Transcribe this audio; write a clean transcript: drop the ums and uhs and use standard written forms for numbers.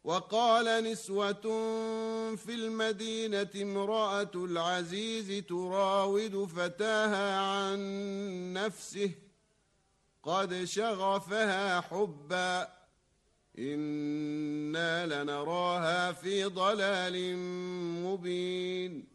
وقال نسوة في المدينة امرأة العزيز تراود فتاها عن نفسه قد شغفها حبا إنا لنراها في ضلال مبين